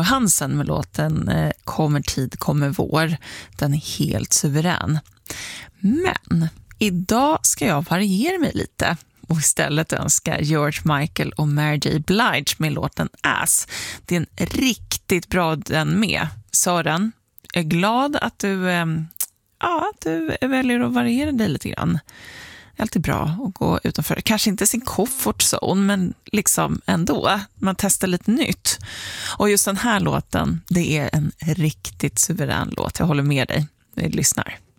Hansen med låten Kommer tid, kommer vår. Den är helt suverän. Men idag ska jag variera mig lite och istället önska George Michael och Mary J. Blige med låten Ass. Det är en riktigt bra den med. Sören, jag är glad att du väljer att variera dig lite grann. Det är alltid bra att gå utanför. Kanske inte sin comfort zone, men liksom ändå. Man testar lite nytt. Och just den här låten, det är en riktigt suverän låt. Jag håller med dig. Vi lyssnar.